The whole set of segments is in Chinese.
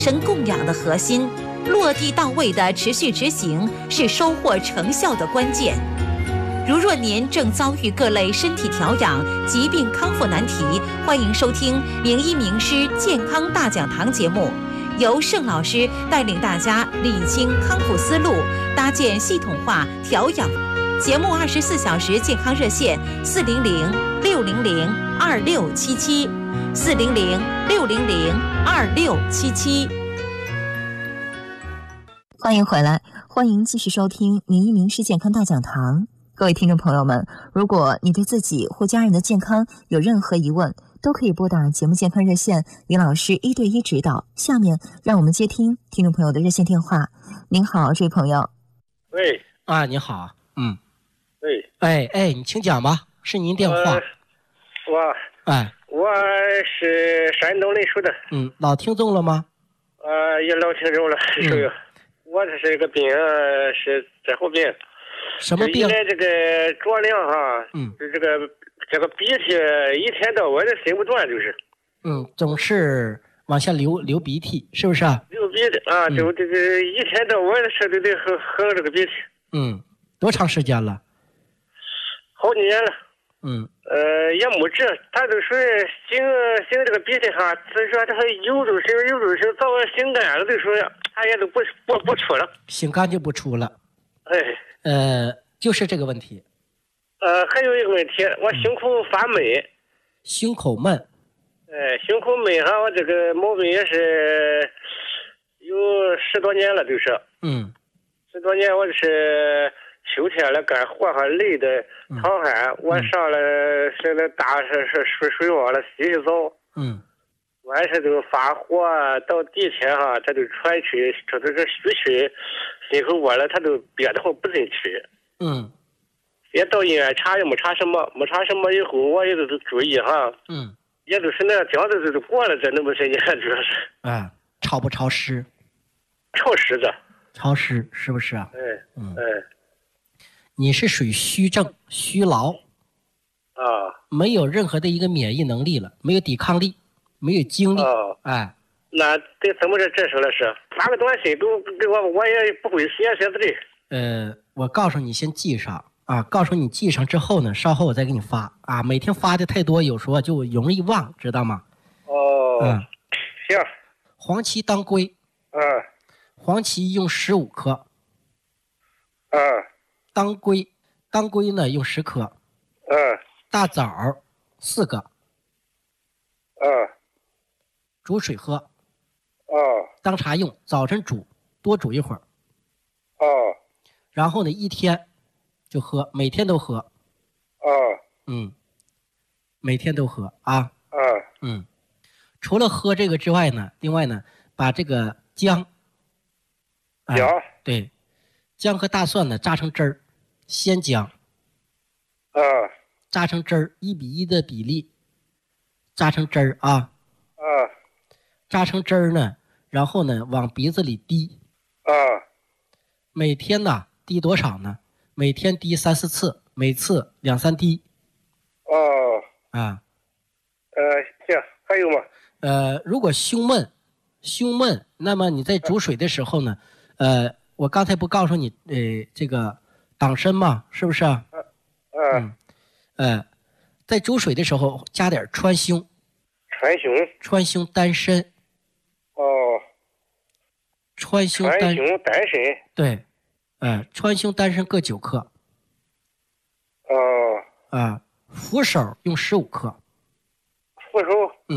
神供养的核心，落地到位的持续执行是收获成效的关键。如若您正遭遇各类身体调养、疾病康复难题，欢迎收听名医名师健康大讲堂节目，由盛老师带领大家理清康复思路，搭建系统化调养。节目24小时健康热线400-600-2677，400-600-2677。欢迎回来，欢迎继续收听名医名师健康大讲堂。各位听众朋友们，如果你对自己或家人的健康有任何疑问，都可以拨打节目健康热线，林老师1对1指导。下面让我们接听听众朋友的热线电话。您好，这位朋友。 喂， 你好， 喂， 你请讲吧，是您电话。 我是山东临沭的。 老听众了吗？ 也老听众了。我这是个病，是这后病。 什么病？ 现在这个着凉哈，这个鼻涕一天到晚的心不断，就是。 总是往下流鼻涕，是不是啊？ 流鼻涕啊，就这个一天到晚的事都得喝这个鼻涕。 多长时间了？ 好几年了。也没治，他都说擤这个鼻涕哈，所以说他有的时候早晚擤干了，就说他也都不出了。 擤干就不出了。就是这个问题。 还有一个问题，我胸口发闷。 胸口闷。 胸口闷哈，我这个毛病也是有10多年了，就是。10多年，我是秋天了干活哈，累的淌汗，我上了现在大水汪了洗澡。晚上就发火，到第一天哈，他就喘气，这虚气，心口窝了，他都憋得慌不进去。也到医院查也没查什么以后，我也都注意哈。也都是那样，这样子就过了这那么些年，主要是。 潮不潮湿？ 潮湿的。 潮湿是不是啊？你是属于虚症、虚劳没有任何的一个免疫能力了，没有抵抗力，没有精力。 那得怎么这时候了是？发个短信给我也不会写字的。 我告诉你先记上告诉你记上之后呢，稍后我再给你发每天发的太多，有时候就容易忘，知道吗？ 行。 黄芪当归。黄芪用15克。当归呢用10克。大枣4个。煮水喝。当茶用，早晨煮，多煮一会儿。然后呢一天就喝，每天都喝。每天都喝除了喝这个之外呢，另外呢，把这个姜。对，姜和大蒜呢榨成汁儿，鲜姜。榨成汁儿，1:1的比例，榨成汁儿榨成汁儿呢，然后呢往鼻子里滴。每天呢滴多少呢？每天滴3-4次，每次2-3滴。 行，还有吗？ 如果胸闷，那么你在煮水的时候呢，我刚才不告诉你，这个党参嘛，是不是啊？在煮水的时候加点川芎。川芎丹参。川芎丹参。对，川芎丹参各9克。扶手用15克。 扶手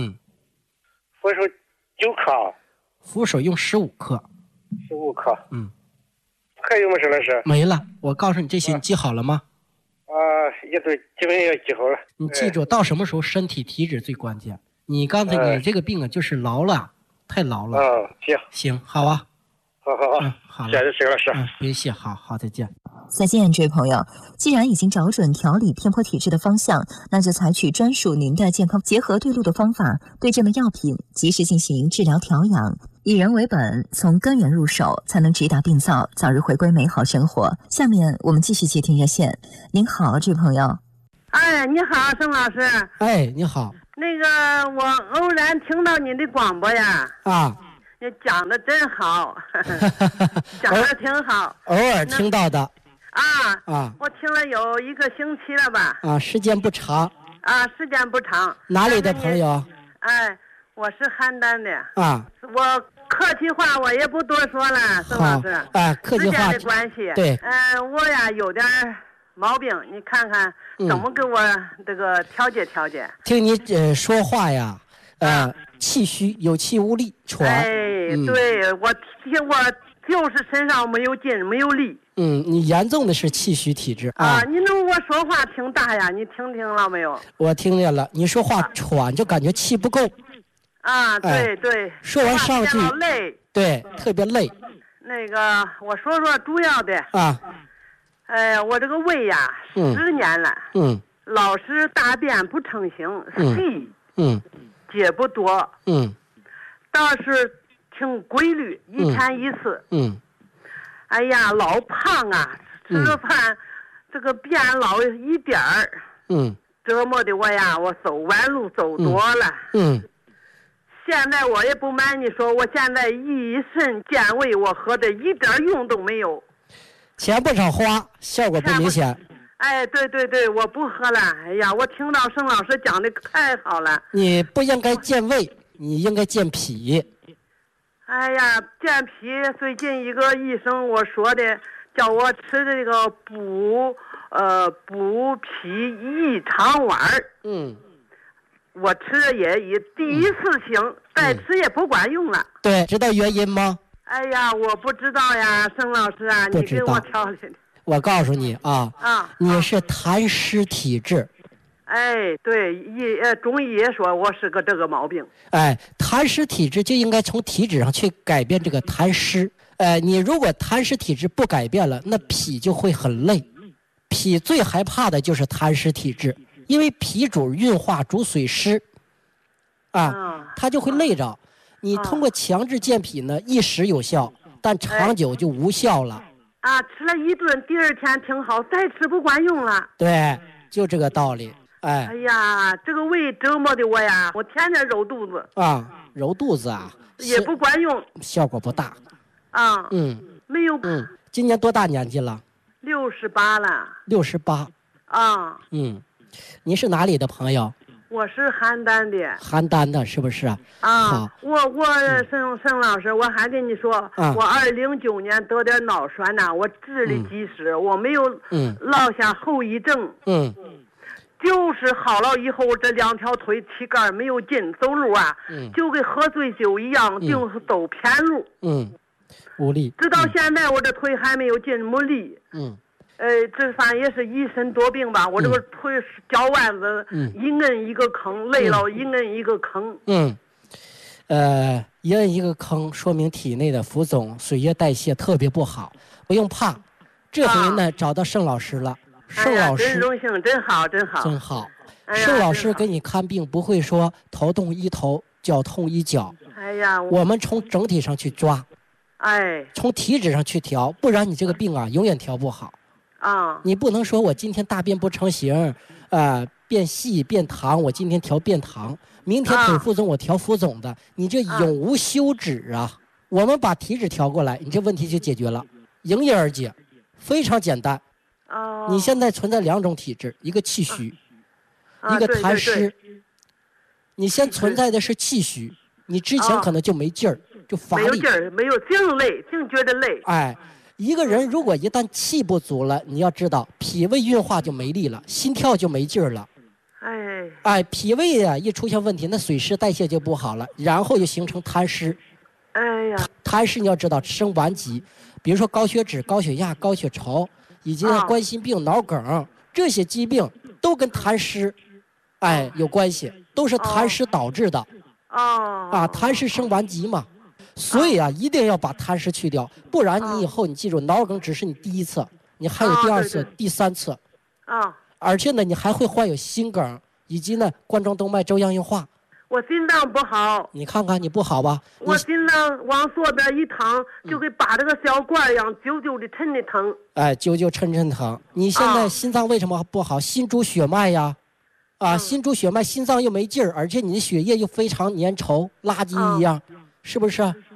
9克。 扶手用15克。 15克。还有没事了是？ 没了，我告诉你这些，你记好了吗？ 也对，基本也记好了。 你记住，到什么时候身体体质最关键？你刚才你这个病就是劳了，太劳了。行，好啊。好了， 谢谢老师。 别谢，好，再见。 再见，这位朋友。既然已经找准调理偏颇体质的方向，那就采取专属您的健康，结合对路的方法，对症的药品，及时进行治疗调养，以人为本，从根源入手，才能直达病灶，早日回归美好生活。下面我们继续接听热线。您好，这位朋友。 你好，盛老师。 你好。 那个，我偶然听到你的广播呀。 你讲的真好，讲的挺好。 偶尔听到的。 我听了有1个星期了吧？ 时间不长。 时间不长。 哪里的朋友？ 我是邯郸的。我客气话我也不多说了，孙老师。 客气话的关系。 对。 我呀有点毛病，你看看怎么给我这个调节调节。 听你说话呀，气虚，有气无力，喘。 对，我就是身上没有劲，没有力。 你严重的是气虚体质你我说话挺大呀，你听听了没有？ 我听见了，你说话喘，就感觉气不够。 对。 说完上句累。 对，特别累。 那个，我说说主要的。我这个胃呀，10年了。老是大便不成形，稀。解不多。倒是挺规律，1天1次。哎呀，老胖啊，吃了饭，这个便老一点儿。折磨的我呀，我走弯路走多了。现在我也不瞒你说，我现在益肾健胃，我喝的一点用都没有。 钱不少花，效果不明显。 对，我不喝了。哎呀，我听到盛老师讲的太好了。 你不应该健胃，你应该健脾。 哎呀，健脾，最近一个医生我说的，叫我吃这个补脾益肠丸。我吃的也第一次行，再吃也不管用了。 对，知道原因吗？ 哎呀，我不知道呀，盛老师啊，你给我调理。 我告诉你你是痰湿体质。 对，中医也说我是个这个毛病。 痰湿体质就应该从体质上去改变这个痰湿。你如果痰湿体质不改变了，那脾就会很累。脾最害怕的就是痰湿体质，因为脾主运化，主水湿，它就会累着。你通过强制健脾呢，一时有效，但长久就无效了。 吃了一顿，第2天挺好，再吃不管用了。 对，就这个道理。 哎呀，这个胃折磨的我呀，我天天揉肚子。 揉肚子也不管用， 效果不大。 没有。 今年多大年纪了 ？68了。 68。您是哪里的朋友？ 我是邯郸的。 邯郸的，是不是？ 好。我盛老师，我还跟你说，我2009年得点脑栓呐，我治理及时，我没有落下后遗症。就是好了以后，这2条腿膝盖没有劲，走路就跟喝醉酒一样，就是走偏路。 无力。 直到现在，我这腿还没有劲，没力。这反正也是一身多病吧。我这个腿脚腕子一摁一个坑，累了一摁一个坑。 一摁一个坑，说明体内的浮肿、水液代谢特别不好。不用怕，这回呢找到盛老师了。盛老师， 真荣幸，真好。 盛老师给你看病不会说头痛医头，脚痛医脚。我们从整体上去抓，从体质上去调，不然你这个病永远调不好。你不能说我今天大便不成形，变细变糖，我今天调变糖，明天腿浮肿我调浮肿的，你这永无休止啊！我们把体质调过来，你这问题就解决了，迎刃而解，非常简单。你现在存在2种体质，一个气虚，一个痰湿。你现存在的是气虚，你之前可能就没劲儿，就乏力。 没有劲儿，没有净累，净觉得累。 一个人如果一旦气不足了，你要知道脾胃运化就没力了，心跳就没劲儿了。脾胃一出现问题，那水湿代谢就不好了，然后就形成痰湿。痰湿你要知道生顽疾，比如说高血脂、高血压、高血稠，以及冠心病、脑梗这些疾病都跟痰湿有关系，都是痰湿导致的。痰湿生顽疾嘛。所以一定要把痰湿去掉，不然你以后你记住，脑梗只是你第1次，你还有第2次、第3次。而且呢，你还会患有心梗，以及呢冠状动脉粥样硬化。 我心脏不好。 你看看你不好吧？ 我心脏往左边一疼，就跟拔这个小管一样，揪揪的抻的疼。 揪揪抻抻疼。你现在心脏为什么不好？心主血脉呀。心主血脉，心脏又没劲儿，而且你的血液又非常粘稠，垃圾一样。是不是？